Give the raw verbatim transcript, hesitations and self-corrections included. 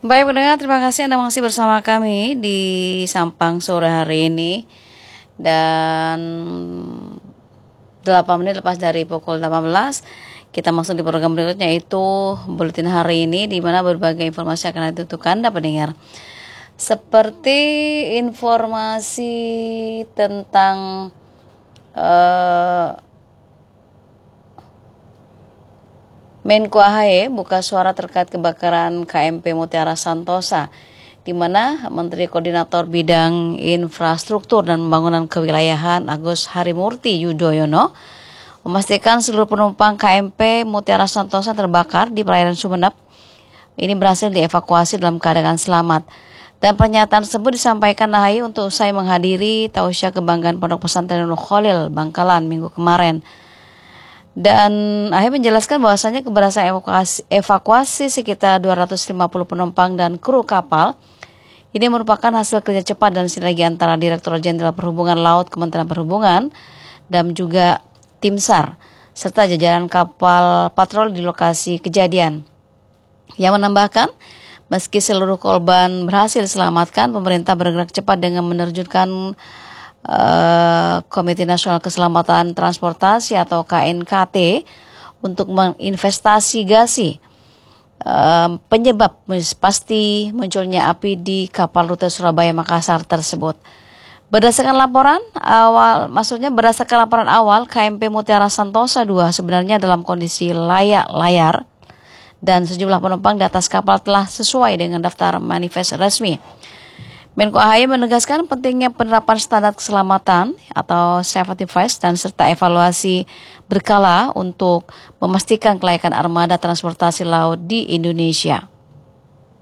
Baik pendengar, terima kasih Anda masih bersama kami di Sampang sore hari ini. Dan delapan menit lepas dari pukul delapan belas, kita masuk di program berikutnya, yaitu Buletin Hari ini, di mana berbagai informasi akan ditutukan Anda pendengar. Seperti informasi tentang uh, Menko A H Y buka suara terkait kebakaran K M P Mutiara Santosa, di mana Menteri Koordinator Bidang Infrastruktur dan Pembangunan Kewilayahan Agus Harimurti Yudhoyono memastikan seluruh penumpang K M P Mutiara Santosa terbakar di perairan Sumeneb ini berhasil dievakuasi dalam keadaan selamat. Dan pernyataan tersebut disampaikan A H Y untuk usai menghadiri Tausiah Kebanggaan Pondok Pesantren Nurul Khalil Bangkalan minggu kemarin. Dan A H Y menjelaskan bahwasanya keberhasilan evakuasi, evakuasi sekitar dua ratus lima puluh penumpang dan kru kapal ini merupakan hasil kerja cepat dan sinergi antara Direktur Jenderal Perhubungan Laut Kementerian Perhubungan dan juga tim SAR serta jajaran kapal patroli di lokasi kejadian. Yang menambahkan, meski seluruh korban berhasil diselamatkan, pemerintah bergerak cepat dengan menerjunkan Uh, Komite Nasional Keselamatan Transportasi atau K N K T untuk menginvestigasi uh, penyebab pasti munculnya api di kapal rute Surabaya Makassar tersebut. Berdasarkan laporan awal, maksudnya berdasarkan laporan awal, K M P Mutiara Santosa dua sebenarnya dalam kondisi layak layar dan sejumlah penumpang di atas kapal telah sesuai dengan daftar manifest resmi. Menko A H Y menegaskan pentingnya penerapan standar keselamatan atau safety first dan serta evaluasi berkala untuk memastikan kelayakan armada transportasi laut di Indonesia.